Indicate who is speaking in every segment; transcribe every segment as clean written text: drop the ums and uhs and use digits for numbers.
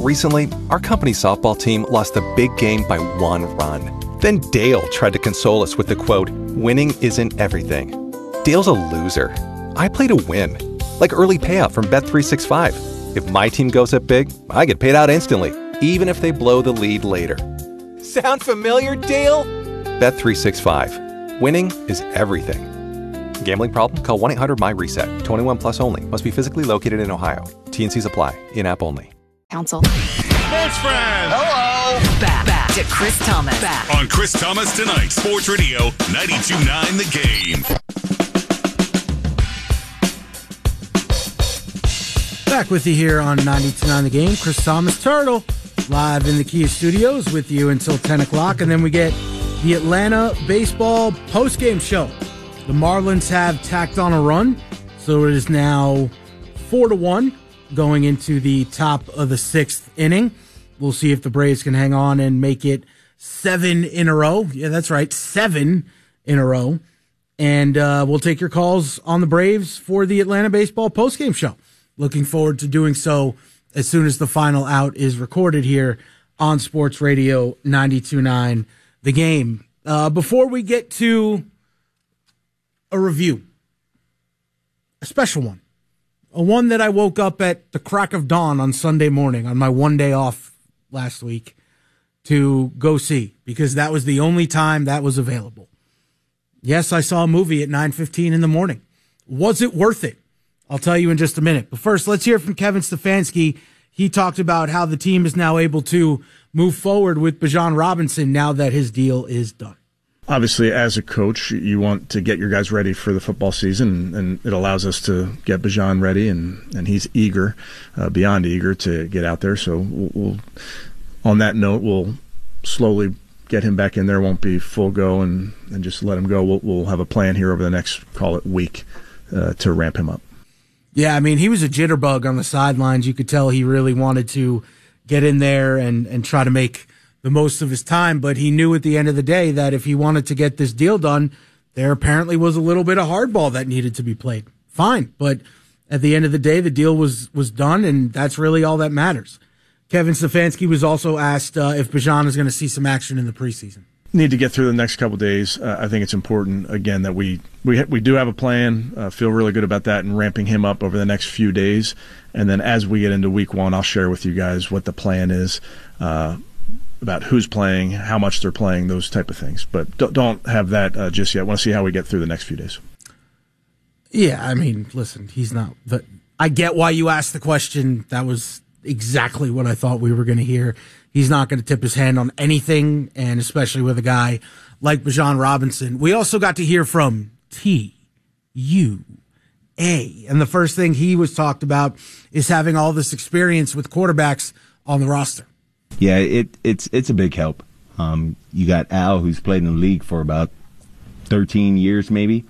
Speaker 1: Recently, our company softball team lost a big game by 1 run. Then Dale tried to console us with the quote, "Winning isn't everything." Dale's a loser. I play to win. Like early payout from Bet365. If my team goes up big, I get paid out instantly, even if they blow the lead later. Sound familiar, Dale? Bet365. Winning is everything. Gambling problem? Call 1-800-MY-RESET. 21 plus only. Must be physically located in Ohio. T&Cs apply. In-app only.
Speaker 2: Council.
Speaker 3: Sports friends.
Speaker 4: Hello.
Speaker 2: Back to Chris Thomas. Back
Speaker 3: on Chris Thomas Tonight. Sports Radio 92.9 The Game.
Speaker 5: Back with you here on 92.9 The Game. Chris Thomas Turtle live in the Kia Studios with you until 10 o'clock. And then we get the Atlanta baseball postgame show. The Marlins have tacked on a run, so it is now 4-1 going into the top of the 6th inning. We'll see if the Braves can hang on and make it 7 in a row. Yeah, that's right, 7 in a row. And we'll take your calls on the Braves for the Atlanta baseball postgame show. Looking forward to doing so as soon as the final out is recorded here on Sports Radio 92.9 The Game. Before we get to a review, a special one, one that I woke up at the crack of dawn on Sunday morning on my one day off last week to go see, because that was the only time that was available. Yes, I saw a movie at 9:15 in the morning. Was it worth it? I'll tell you in just a minute. But first, let's hear from Kevin Stefanski. He talked about how the team is now able to move forward with Bijan Robinson now that his deal is done.
Speaker 6: Obviously, as a coach, you want to get your guys ready for the football season, and it allows us to get Bijan ready, and he's eager, beyond eager to get out there. So we'll on that note, we'll slowly get him back in there. Won't be full go and just let him go. We'll have a plan here over the next, call it, week to ramp him up.
Speaker 5: Yeah, I mean, he was a jitterbug on the sidelines. You could tell he really wanted to get in there and try to make the most of his time, but he knew at the end of the day that if he wanted to get this deal done, there apparently was a little bit of hardball that needed to be played. Fine, but at the end of the day, the deal was done, and that's really all that matters. Kevin Stefanski was also asked if Bijan is going to see some action in the preseason.
Speaker 6: Need to get through the next couple of days. I think it's important, again, that we do have a plan, feel really good about that, and ramping him up over the next few days. And then as we get into week one, I'll share with you guys what the plan is, about who's playing, how much they're playing, those type of things. But don't have that just yet. I want to see how we get through the next few days.
Speaker 5: Yeah, I mean, listen, he's not. I get why you asked the question. That was exactly what I thought we were going to hear. He's not going to tip his hand on anything, and especially with a guy like Bijan Robinson. We also got to hear from TUA, and the first thing he was talked about is having all this experience with quarterbacks on the roster.
Speaker 7: Yeah, it's a big help. You got Al, who's played in the league for about 13 years, maybe.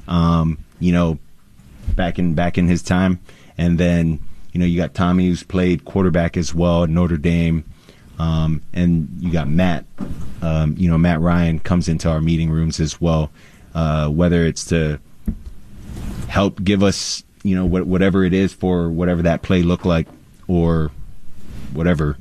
Speaker 7: Back in his time, and then you got Tommy, who's played quarterback as well at Notre Dame, and you got Matt. Matt Ryan comes into our meeting rooms as well, whether it's to help give us whatever it is for whatever that play looked like or whatever.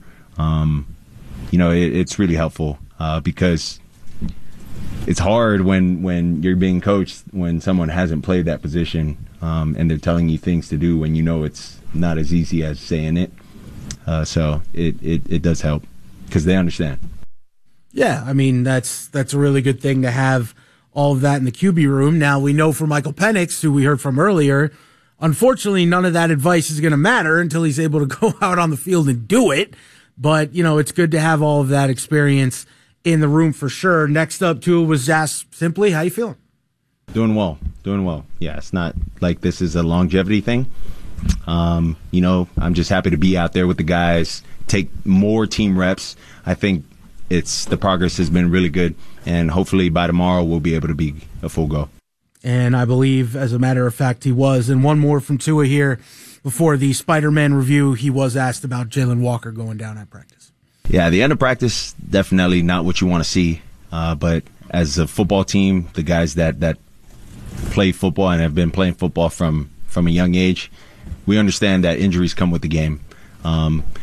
Speaker 7: It's really helpful because it's hard when you're being coached when someone hasn't played that position, and they're telling you things to do when it's not as easy as saying it. So it does help because they understand.
Speaker 5: Yeah, I mean, that's a really good thing to have all of that in the QB room. Now, we know for Michael Penix, who we heard from earlier, unfortunately, none of that advice is going to matter until he's able to go out on the field and do it. But, it's good to have all of that experience in the room for sure. Next up, Tua was asked simply, how you feeling?
Speaker 7: Doing well. Yeah, it's not like this is a longevity thing. I'm just happy to be out there with the guys, take more team reps. I think the progress has been really good, and hopefully by tomorrow we'll be able to be a full go.
Speaker 5: And I believe, as a matter of fact, he was. And one more from Tua here. Before the Spider-Man review, he was asked about Jalen Walker going down at practice.
Speaker 7: Yeah, the end of practice, definitely not what you want to see. But as a football team, the guys that play football and have been playing football from a young age, we understand that injuries come with the game.